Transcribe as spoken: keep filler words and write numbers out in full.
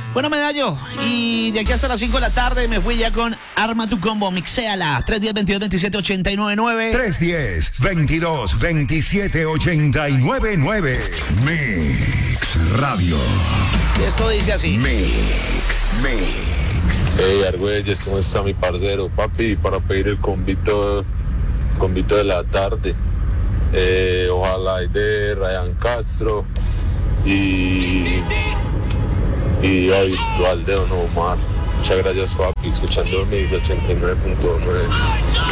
Bueno, Medallo, y de aquí hasta las cinco de la tarde me fui ya con Arma tu Combo, mixéala, tres diez, veintidós, veintisiete, ochenta y nueve nueve. tres diez, veintidós, veintisiete, ochenta y nueve nueve. Mix Radio. Y esto dice así. Mix, Mix. Hey, Argüelles, ¿cómo está mi parcero? Papi, para pedir el convito, convito de la tarde. Eh, ojalá y de Ryan Castro y... y a virtual de Don Omar. Muchas gracias, papi, escuchando Mix ochenta y nueve punto nueve.